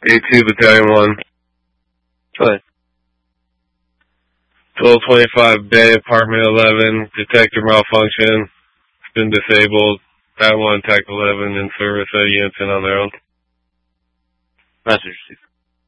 A2 Battalion 1. Go ahead. 1225 Bay, Apartment 11, detector malfunction, been disabled. That one, TAC 11, in service at Yenson on their own. Message.